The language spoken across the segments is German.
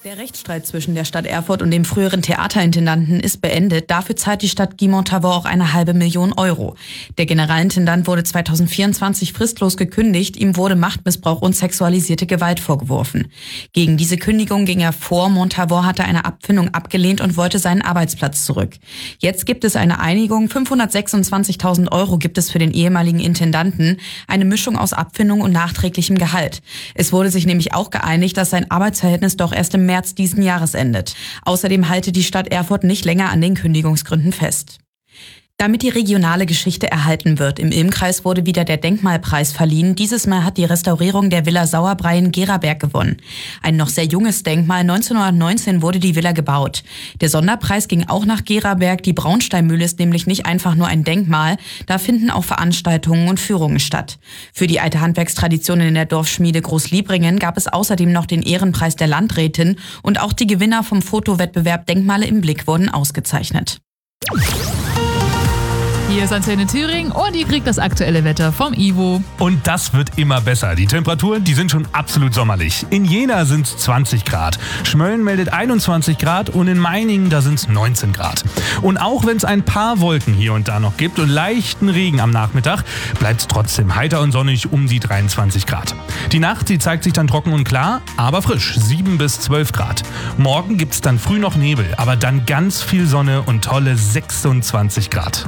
Der Rechtsstreit zwischen der Stadt Erfurt und dem früheren Theaterintendanten ist beendet. Dafür zahlt die Stadt Guimont-Tavaux auch eine €500.000. Der Generalintendant wurde 2024 fristlos gekündigt. Ihm wurde Machtmissbrauch und sexualisierte Gewalt vorgeworfen. Gegen diese Kündigung ging er vor. Montaveau hatte eine Abfindung abgelehnt und wollte seinen Arbeitsplatz zurück. Jetzt gibt es eine Einigung. €526.000 gibt es für den ehemaligen Intendanten. Eine Mischung aus Abfindung und nachträglichem Gehalt. Es wurde sich nämlich auch geeinigt, dass sein Arbeitsverhältnis doch erst im März diesen Jahres endet. Außerdem halte die Stadt Erfurt nicht länger an den Kündigungsgründen fest. Damit die regionale Geschichte erhalten wird, im Ilmkreis wurde wieder der Denkmalpreis verliehen. Dieses Mal hat die Restaurierung der Villa Sauerbrei in Geraberg gewonnen. Ein noch sehr junges Denkmal, 1919 wurde die Villa gebaut. Der Sonderpreis ging auch nach Geraberg. Die Braunsteinmühle ist nämlich nicht einfach nur ein Denkmal, da finden auch Veranstaltungen und Führungen statt. Für die alte Handwerkstradition in der Dorfschmiede Großliebringen gab es außerdem noch den Ehrenpreis der Landrätin und auch die Gewinner vom Fotowettbewerb Denkmale im Blick wurden ausgezeichnet. Hier ist Antenne Thüringen und ihr kriegt das aktuelle Wetter vom Ivo. Und das wird immer besser. Die Temperaturen, die sind schon absolut sommerlich. In Jena sind es 20 Grad. Schmölln meldet 21 Grad und in Meiningen, da sind es 19 Grad. Und auch wenn es ein paar Wolken hier und da noch gibt und leichten Regen am Nachmittag, bleibt es trotzdem heiter und sonnig um die 23 Grad. Die Nacht, die zeigt sich dann trocken und klar, aber frisch, 7 bis 12 Grad. Morgen gibt es dann früh noch Nebel, aber dann ganz viel Sonne und tolle 26 Grad.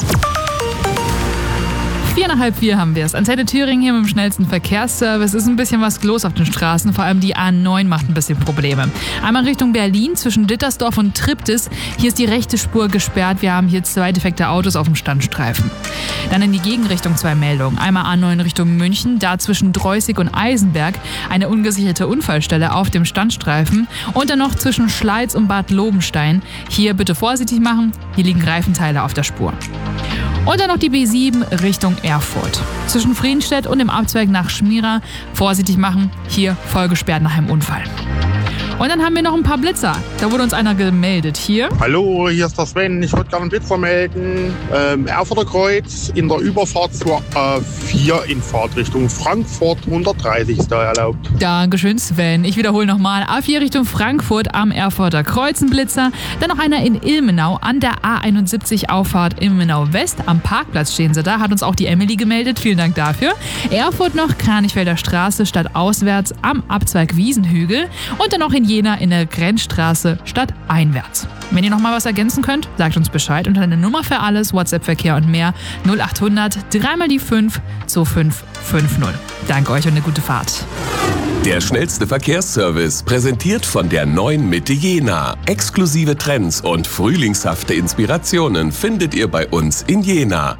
4:30 haben wir es. Antenne Thüringen hier mit dem schnellsten Verkehrsservice. Ist ein bisschen was los auf den Straßen. Vor allem die A9 macht ein bisschen Probleme. Einmal Richtung Berlin zwischen Dittersdorf und Triptis. Hier ist die rechte Spur gesperrt. Wir haben hier 2 defekte Autos auf dem Standstreifen. Dann in die Gegenrichtung 2 Meldungen. Einmal A9 Richtung München. Da zwischen Dreußig und Eisenberg eine ungesicherte Unfallstelle auf dem Standstreifen. Und dann noch zwischen Schleiz und Bad Lobenstein. Hier bitte vorsichtig machen. Hier liegen Reifenteile auf der Spur. Und dann noch die B7 Richtung Erfurt. Zwischen Friedenstedt und dem Abzweig nach Schmira vorsichtig machen, hier voll gesperrt nach einem Unfall. Und dann haben wir noch ein paar Blitzer. Da wurde uns einer gemeldet. Hier. Hallo, hier ist der Sven. Ich wollte gerne einen Blitzer melden. Erfurter Kreuz in der Überfahrt zur A4 in Fahrtrichtung Frankfurt. 130 ist da erlaubt. Dankeschön, Sven. Ich wiederhole nochmal. A4 Richtung Frankfurt am Erfurter Kreuz ein Blitzer. Dann noch einer in Ilmenau an der A71 Auffahrt Ilmenau West. Am Parkplatz stehen sie da. Hat uns auch die Emily gemeldet. Vielen Dank dafür. Erfurt noch Kranichfelder Straße stadtauswärts am Abzweig Wiesenhügel. Und dann noch in Jena in der Grenzstraße stadteinwärts. Wenn ihr noch mal was ergänzen könnt, sagt uns Bescheid unter der Nummer für alles, WhatsApp-Verkehr und mehr 0800 3 die 5 2550. Danke euch und eine gute Fahrt. Der schnellste Verkehrsservice, präsentiert von der neuen Mitte Jena. Exklusive Trends und frühlingshafte Inspirationen findet ihr bei uns in Jena.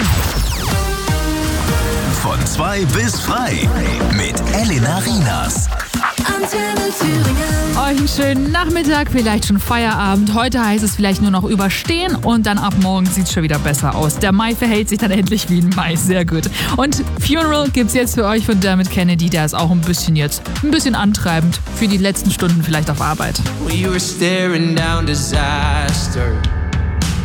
Von 2 bis frei mit Elena Rinas. Antenne Thüringen. Euch einen schönen Nachmittag, vielleicht schon Feierabend. Heute heißt es vielleicht nur noch überstehen und dann ab morgen sieht es schon wieder besser aus. Der Mai verhält sich dann endlich wie ein Mai, sehr gut. Und Funeral gibt's jetzt für euch von Dermot Kennedy, der ist auch ein bisschen antreibend für die letzten Stunden vielleicht auf Arbeit. We were staring down disaster.